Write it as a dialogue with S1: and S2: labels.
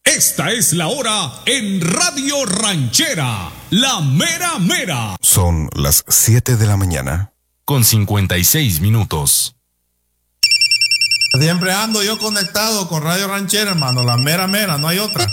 S1: Esta es la hora en Radio Ranchera, la mera mera.
S2: Son las 7 de la mañana.
S3: Con 56 minutos.
S4: Siempre ando yo conectado con Radio Ranchera, hermano, la mera mera, no hay otra.